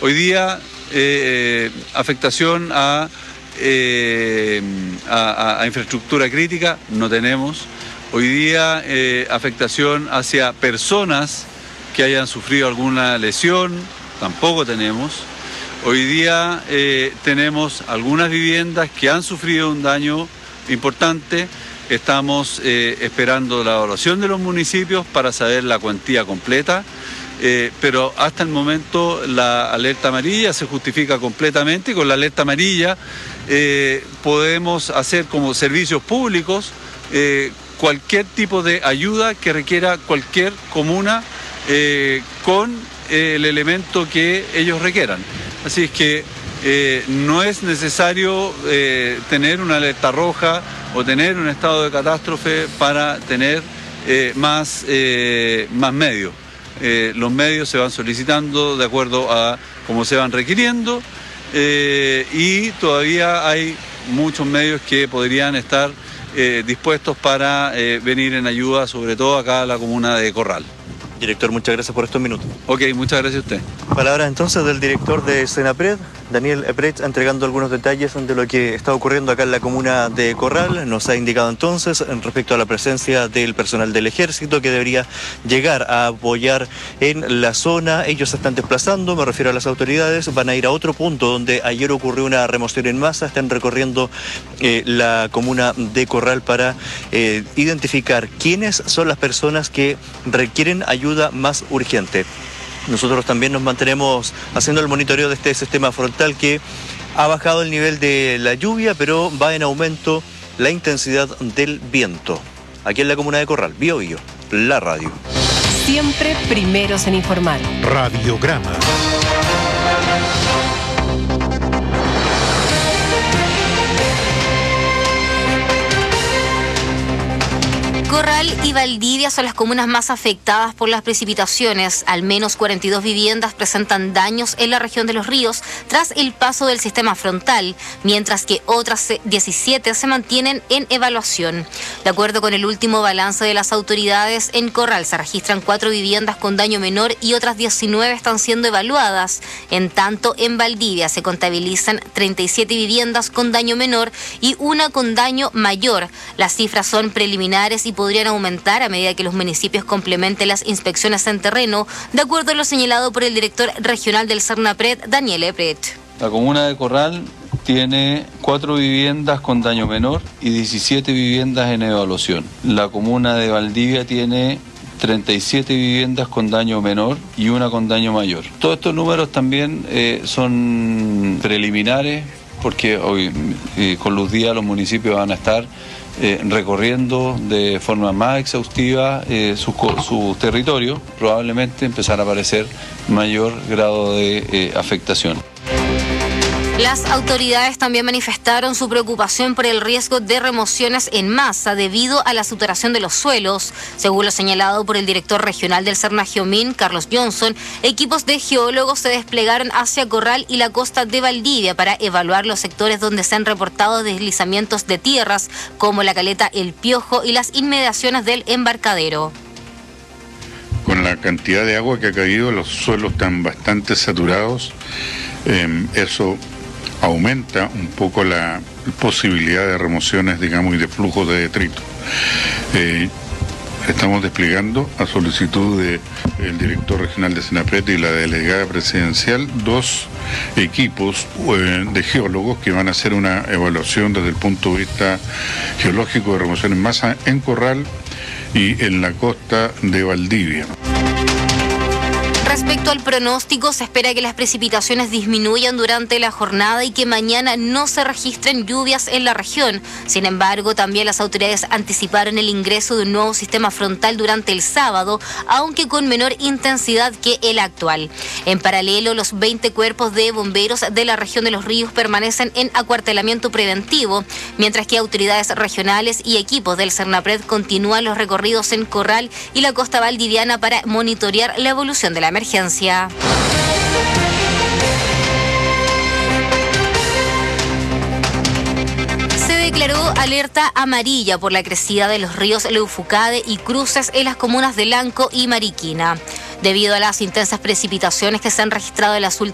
Hoy día afectación a infraestructura crítica no tenemos. Hoy día afectación hacia personas que hayan sufrido alguna lesión tampoco tenemos. Hoy día tenemos algunas viviendas que han sufrido un daño importante. Estamos esperando la evaluación de los municipios para saber la cuantía completa. Pero hasta el momento la alerta amarilla se justifica completamente y con la alerta amarilla podemos hacer como servicios públicos cualquier tipo de ayuda que requiera cualquier comuna con el elemento que ellos requieran. Así es que no es necesario tener una alerta roja o tener un estado de catástrofe para tener más medios. Los medios se van solicitando de acuerdo a cómo se van requiriendo y todavía hay muchos medios que podrían estar dispuestos para venir en ayuda, sobre todo acá a la comuna de Corral. Director, muchas gracias por estos minutos. Ok, muchas gracias a usted. Palabras entonces del director de Senapred, Daniel Epretz, entregando algunos detalles de lo que está ocurriendo acá en la comuna de Corral. Nos ha indicado entonces respecto a la presencia del personal del ejército que debería llegar a apoyar en la zona. Ellos se están desplazando, me refiero a las autoridades, van a ir a otro punto donde ayer ocurrió una remoción en masa. Están recorriendo la comuna de Corral para identificar quiénes son las personas que requieren ayuda más urgente. Nosotros también nos mantenemos haciendo el monitoreo de este sistema frontal que ha bajado el nivel de la lluvia, pero va en aumento la intensidad del viento. Aquí en la comuna de Corral, Bío Bío, la radio. Siempre primeros en informar. Radiograma. Corral y Valdivia son las comunas más afectadas por las precipitaciones. Al menos 42 viviendas presentan daños en la región de Los Ríos tras el paso del sistema frontal, mientras que otras 17 se mantienen en evaluación. De acuerdo con el último balance de las autoridades, en Corral se registran 4 viviendas con daño menor y otras 19 están siendo evaluadas. En tanto, en Valdivia se contabilizan 37 viviendas con daño menor y una con daño mayor. Las cifras son preliminares y podrían aumentar a medida que los municipios complementen las inspecciones en terreno, de acuerdo a lo señalado por el director regional del Senapred, Daniel Epretz. La comuna de Corral tiene 4 viviendas con daño menor y 17 viviendas en evaluación. La comuna de Valdivia tiene 37 viviendas con daño menor y una con daño mayor. Todos estos números también son preliminares porque hoy con los días los municipios van a estar recorriendo de forma más exhaustiva su territorio. Probablemente empezará a aparecer mayor grado de afectación. Las autoridades también manifestaron su preocupación por el riesgo de remociones en masa debido a la saturación de los suelos. Según lo señalado por el director regional del Serna-Geomín, Carlos Johnson, equipos de geólogos se desplegaron hacia Corral y la costa de Valdivia para evaluar los sectores donde se han reportado deslizamientos de tierras, como la caleta El Piojo y las inmediaciones del embarcadero. Con la cantidad de agua que ha caído, los suelos están bastante saturados. Eso aumenta un poco la posibilidad de remociones, digamos, y de flujos de detrito. Estamos desplegando, a solicitud del director regional de Senapred y la delegada presidencial, 2 equipos de geólogos que van a hacer una evaluación desde el punto de vista geológico de remoción en masa en Corral y en la costa de Valdivia. Respecto al pronóstico, se espera que las precipitaciones disminuyan durante la jornada y que mañana no se registren lluvias en la región. Sin embargo, también las autoridades anticiparon el ingreso de un nuevo sistema frontal durante el sábado, aunque con menor intensidad que el actual. En paralelo, los 20 cuerpos de bomberos de la región de Los Ríos permanecen en acuartelamiento preventivo, mientras que autoridades regionales y equipos del Senapred continúan los recorridos en Corral y la costa valdiviana para monitorear la evolución de la emergencia. Se declaró alerta amarilla por la crecida de los ríos Leufucade y cruces en las comunas de Lanco y Mariquina. Debido a las intensas precipitaciones que se han registrado en las últimas